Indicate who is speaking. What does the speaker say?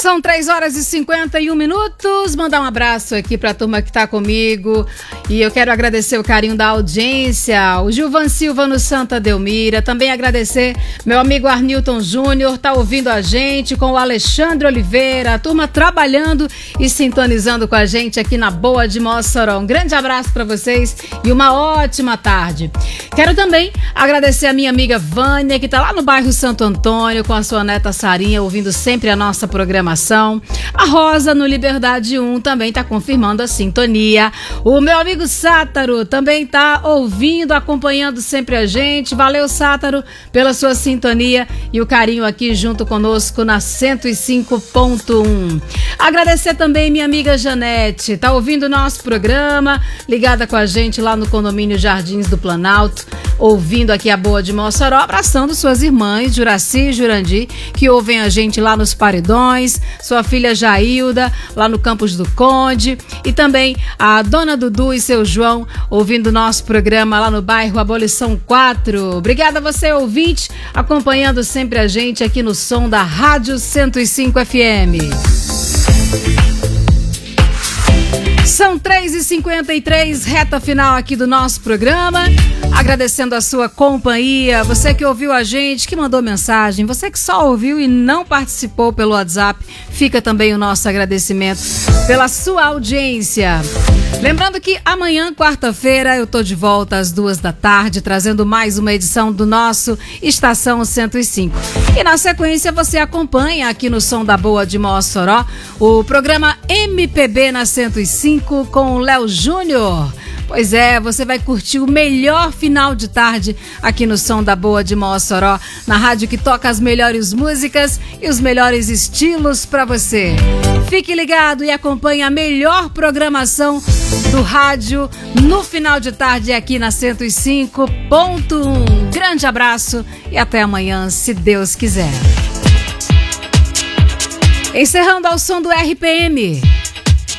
Speaker 1: São 3h51. Mandar um abraço aqui pra turma que tá comigo. E eu quero agradecer o carinho da audiência. O Gilvan Silva no Santa Delmira. Também agradecer meu amigo Arnilton Júnior, tá ouvindo a gente, com o Alexandre Oliveira. A turma trabalhando e sintonizando com a gente aqui na Boa de Mossoró. Um grande abraço pra vocês e uma ótima tarde. Quero também agradecer a minha amiga Vânia, que tá lá no bairro Santo Antônio, com a sua neta Sarinha, ouvindo sempre a nossa programação. A Rosa no Liberdade 1 também tá confirmando a sintonia. O meu amigo Sátaro também tá ouvindo, acompanhando sempre a gente. Valeu, Sátaro, pela sua sintonia e o carinho aqui junto conosco na 105.1. Agradecer também minha amiga Janete, tá ouvindo o nosso programa, ligada com a gente lá no condomínio Jardins do Planalto, ouvindo aqui a Boa de Mossoró, abraçando suas irmãs, Juraci e Jurandir, que ouvem a gente lá nos Paredões, sua filha Jailda, lá no Campos do Conde, e também a dona Dudu e seu João, ouvindo o nosso programa lá no bairro Abolição 4. Obrigada a você, ouvinte, acompanhando sempre a gente aqui no som da Rádio 105 FM. São 3h53, reta final aqui do nosso programa. Agradecendo a sua companhia, você que ouviu a gente, que mandou mensagem, você que só ouviu e não participou pelo WhatsApp, fica também o nosso agradecimento pela sua audiência. Lembrando que amanhã, quarta-feira, eu tô de volta às 14h, trazendo mais uma edição do nosso Estação 105. E na sequência você acompanha aqui no Som da Boa de Mossoró o programa MPB na 105 com o Léo Júnior. Pois é, você vai curtir o melhor final de tarde aqui no Som da Boa de Mossoró, na rádio que toca as melhores músicas e os melhores estilos para você. Fique ligado e acompanhe a melhor programação do rádio no final de tarde aqui na 105.1. Grande abraço e até amanhã, se Deus quiser. Encerrando ao som do RPM.